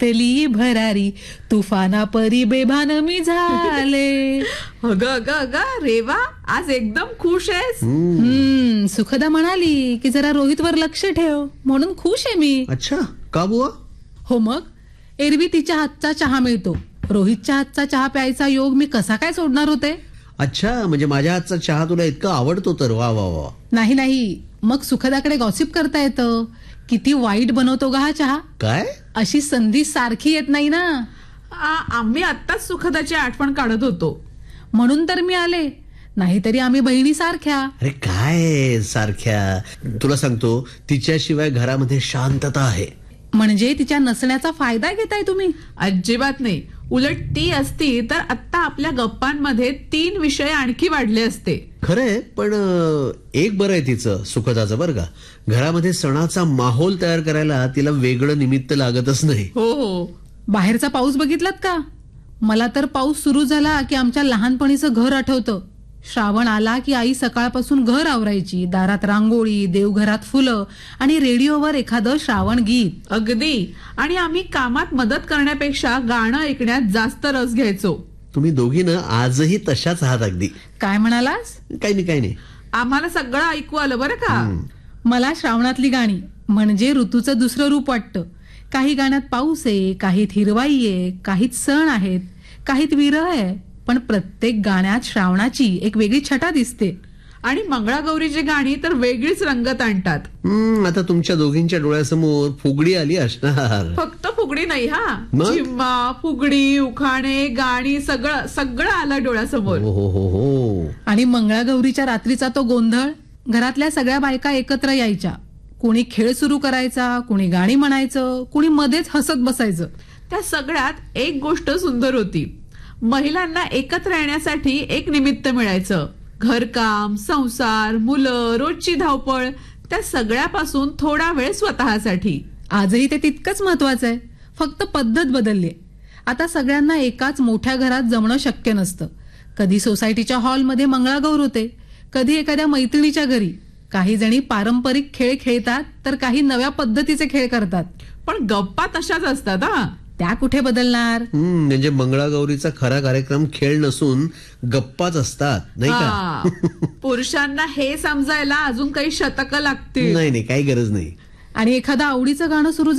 घातली भरारी, तुफाना परी बेभान मी झाले. अगं अगं अगं रेवा, आज एकदम खुश आहेस. सुखदा म्हणाली की जरा रोहितवर लक्ष ठेव, म्हणून खुश आहे मी. अच्छा, का बुवा? हो मग, एरवी तिच्या हातचा चहा मिळतो, रोहितच्या हातचा चहा प्यायचा योग मी कसा काय सोडणार होते. अच्छा, म्हणजे माझ्या हातचा चहा तुला इतका आवडतो तर? वा वा वा. नाही, मग सुखदाकडे गॉसिप करता येतं. किती वाईट बनवतो ग हा चहा. काय? अशी संधी सारखी येत नाही ना. आम्ही आत्ताच सुखदाची आठवण काढत होतो, म्हणून तर मी आले, नाहीतरी आम्ही बहिणी सारख्या. अरे काय सारख्या, तुला सांगतो तिच्याशिवाय घरामध्ये शांतता आहे. म्हणजे तिच्या नसण्याचा फायदा घेताय तुम्ही? अजिबात नाही. उलट ती असती तर आत्ता आपल्या गप्पांमध्ये 3 विषय आणखी वाढले असते. खरंय, पण एक बरं आहे तिचं, सुखदाचं बरं का, घरामध्ये सणाचा माहोल तयार करायला तिला वेगळं निमित्त लागतच नाही. हो हो. बाहेरचा पाऊस बघितलात का? मला तर पाऊस सुरू झाला की आमच्या लहानपणीचं घर आठवतं. श्रावण आला की आई सकाळपासून घर आवरायची, दारात रांगोळी, देवघरात फुलं आणि रेडिओवर एखादं श्रावण गीत. अगदी. आणि आम्ही कामात मदत करण्यापेक्षा गाणं ऐकण्यात जास्त रस घ्यायचो. तुम्ही दोघीनं आजही तशाच आहात अगदी. काय म्हणालास? काही नाही. आम्हाला सगळं ऐकू आलं बरं का. मला श्रावणातली गाणी म्हणजे ऋतूचं दुसरं रूप वाटतं. काही गाण्यात पाऊस आहे, काहीत हिरवाई आहे, काहीत सण आहेत, काहीत विरह आहे, पण प्रत्येक गाण्यात श्रावणाची एक वेगळी छटा दिसते. आणि मंगळागौरीची गाणी तर वेगळीच रंगत आणतात. आता तुमच्या दोघींच्या डोळ्यासमोर फुगडी आली असणार. फक्त फुगडी नाही हा, मग? चिम्मा, फुगडी, उखाणे, गाणी सगळं आलं डोळ्यासमोर. हो. आणि मंगळागौरीच्या रात्रीचा तो गोंधळ, घरातल्या सगळ्या बायका एकत्र यायच्या. कुणी खेळ सुरू करायचा, कुणी गाणी म्हणायचं, कुणी मध्येच हसत बसायचं. त्या सगळ्यात एक गोष्ट सुंदर होती, महिलांना एकत्र येण्यासाठी एक निमित्त मिळायचं. घरकाम, संसार, मुलं, रोजची धावपळ, त्या सगळ्यापासून थोडा वेळ स्वतःसाठी. आजही ते तितकंच महत्वाचं आहे, फक्त पद्धत बदलली. आता सगळ्यांना एकाच मोठ्या घरात जमणं शक्य नसतं. कधी सोसायटीच्या हॉलमध्ये मंगळागौर होते, कधी एखाद्या मैत्रिणीच्या घरी. काही जणी पारंपरिक खेळ खेळतात, तर काही नव्या पद्धतीचे खेळ करतात. पण गप्पा तशाच असतात हा. त्या कुठे बदलणार? म्हणजे मंगळागौरीचा खरा कार्यक्रम खेळ नसून गप्पाच असतात, नाही का? पुरुषांना हे समजायला अजून काही शतकं लागतील. नाही, काही गरज नाही. आणि एखादं आवडीचं गाणं सुरू